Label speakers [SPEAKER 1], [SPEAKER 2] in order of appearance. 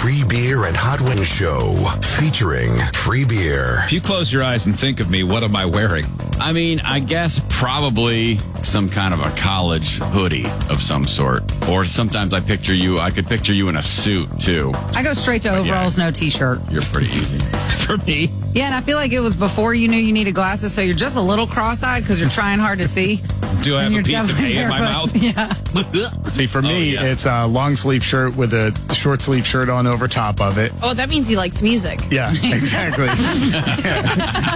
[SPEAKER 1] Free Beer and Hot Wings Show, featuring free beer.
[SPEAKER 2] If you close your eyes and think of me, what am I wearing?
[SPEAKER 3] I mean, I guess probably some kind of a college hoodie of some sort. Or sometimes I could picture you in a suit, too.
[SPEAKER 4] I go straight to overalls, no T-shirt.
[SPEAKER 3] You're pretty easy.
[SPEAKER 2] For me?
[SPEAKER 4] Yeah, and I feel like it was before you knew you needed glasses, so you're just a little cross-eyed because you're trying hard to see.
[SPEAKER 2] Do I have a piece of hay in my mouth?
[SPEAKER 4] Yeah.
[SPEAKER 5] See, for me, it's a long sleeve shirt with a short sleeve shirt on over top of it.
[SPEAKER 6] Oh, that means he likes music.
[SPEAKER 5] Yeah, exactly.